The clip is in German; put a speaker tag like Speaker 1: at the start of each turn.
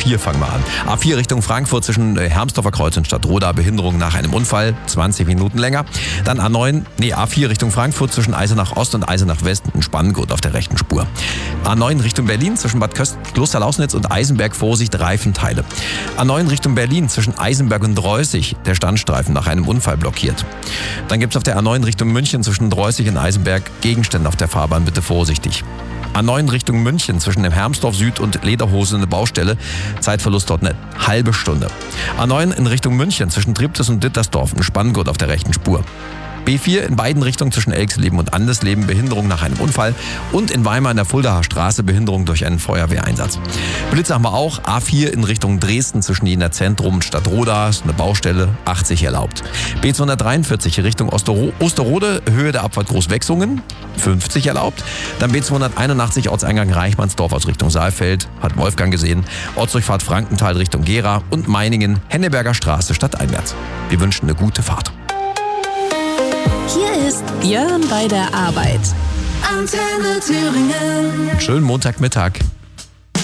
Speaker 1: A4 fangen wir an. A4 Richtung Frankfurt zwischen Hermsdorfer Kreuz und Stadtroda, Behinderung nach einem Unfall, 20 Minuten länger. Dann A4 Richtung Frankfurt zwischen Eisenach Ost und Eisenach West, ein Spanngurt auf der rechten Spur. A9 Richtung Berlin zwischen Bad Klosterlausnitz und Eisenberg, Vorsicht, Reifenteile. A9 Richtung Berlin zwischen Eisenberg und Dreußig, der Standstreifen nach einem Unfall blockiert. Dann gibt es auf der A9 Richtung München zwischen Dreußig und Eisenberg Gegenstände auf der Fahrbahn, bitte vorsichtig. A9 Richtung München zwischen dem Hermsdorf Süd und Lederhose eine Baustelle. Zeitverlust dort eine halbe Stunde. A9 in Richtung München zwischen Triptis und Dittersdorf, ein Spanngurt auf der rechten Spur. B4 in beiden Richtungen zwischen Elxleben und Andesleben, Behinderung nach einem Unfall. Und in Weimar in der Fuldaer Straße, Behinderung durch einen Feuerwehreinsatz. Blitze haben wir auch. A4 in Richtung Dresden zwischen Jena Zentrum und Stadtroda, eine Baustelle, 80 erlaubt. B243 Richtung Osterode, Höhe der Abfahrt Großwechsungen, 50 erlaubt. Dann B281 Ortseingang Reichmannsdorf aus Richtung Saalfeld, hat Wolfgang gesehen. Ortsdurchfahrt Frankenthal Richtung Gera und Meiningen, Henneberger Straße stadteinwärts. Wir wünschen eine gute Fahrt.
Speaker 2: Hier ist Björn bei der Arbeit. Antenne Thüringen.
Speaker 1: Schönen Montagmittag.